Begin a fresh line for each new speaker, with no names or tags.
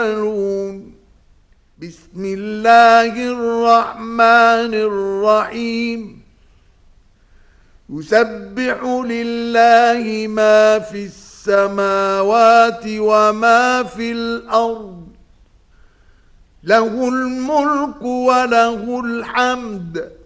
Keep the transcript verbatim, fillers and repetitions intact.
يعملون. بسم الله الرحمن الرحيم. يسبح لله ما في السماوات وما في الأرض، له الملك وله الحمد